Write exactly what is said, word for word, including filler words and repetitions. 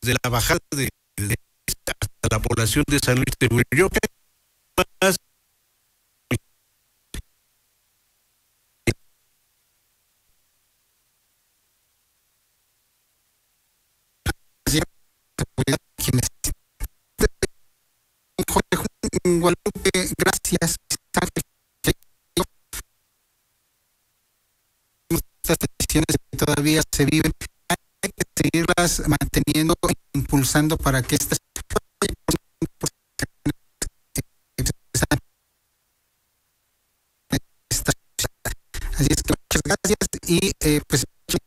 desde la bajada de, de hasta la población de San Luis de Buyoca, más quienes Guadalupe, gracias. Estas decisiones que todavía se viven, hay que seguirlas manteniendo e impulsando para que estas así es que muchas gracias y eh, pues